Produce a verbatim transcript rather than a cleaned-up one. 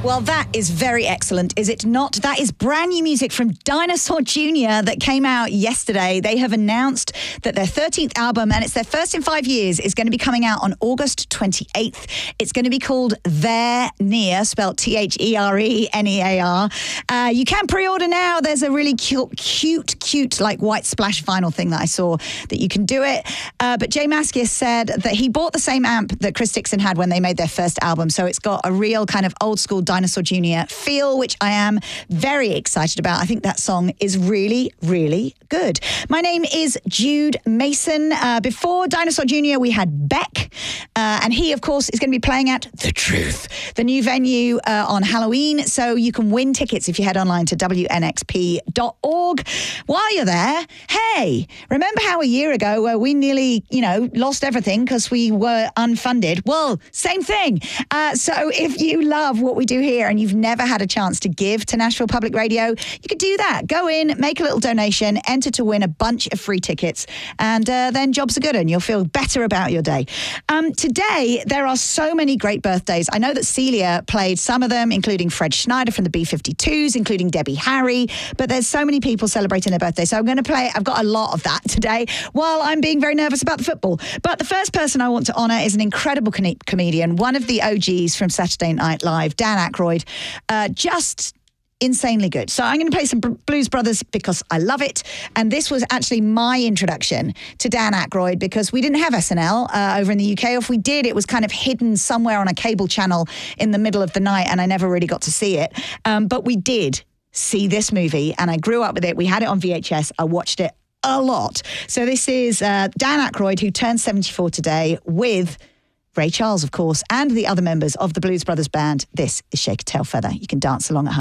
Well, that is very excellent, is it not? That is brand new music from Dinosaur Junior that came out yesterday. They have announced that their thirteenth album, and it's their first in five years, is going to be coming out on August twenty-eighth. It's going to be called There Near, spelled T H E R E N E A R. Uh, you can pre-order now. There's a really cute, cute, cute, like white splash vinyl thing that I saw that you can do it. Uh, but Jay Mascis said that he bought the same amp that Chris Dixon had when they made their first album. So it's got a real kind of old school Dinosaur Junior feel, which I am very excited about. I think that song is really, really good. My name is Jude Mason. Uh, before Dinosaur Junior, we had Beck, uh, and he, of course, is going to be playing at The Truth, the new venue uh, on Halloween. So you can win tickets if you head online to W N X P dot org. While you're there, hey, remember how a year ago where we nearly, you know, lost everything because we were unfunded? Well, same thing. Uh, so if you love what we do here and you've never had a chance to give to Nashville Public Radio, you could do that. Go in, make a little donation, enter to win a bunch of free tickets, and uh, then jobs are good and you'll feel better about your day. Um, today, there are so many great birthdays. I know that Celia played some of them, including Fred Schneider from the B fifty-twos, including Debbie Harry, but there's so many people celebrating their birthday, so I'm going to play, I've got a lot of that today, while I'm being very nervous about the football. But the first person I want to honour is an incredible com- comedian, one of the O Gs from Saturday Night Live, Dan Aykroyd. Uh, just insanely good. So I'm going to play some Blues Brothers because I love it. And this was actually my introduction to Dan Aykroyd because we didn't have S N L uh, over in the U K. Or if we did, it was kind of hidden somewhere on a cable channel in the middle of the night and I never really got to see it. Um, but we did see this movie and I grew up with it. We had it on V H S. I watched it a lot. So this is uh, Dan Aykroyd, who turned seventy-four today, with Ray Charles, of course, and the other members of the Blues Brothers band. This is Shake a Tail Feather. You can dance along at home.